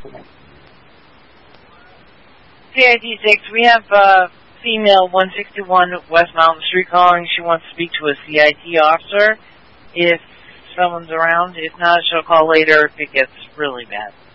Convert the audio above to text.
CID 6, we have female 161 West Mountain Street calling. She wants to speak to a CID officer if someone's around. If not, she'll call later if it gets really bad.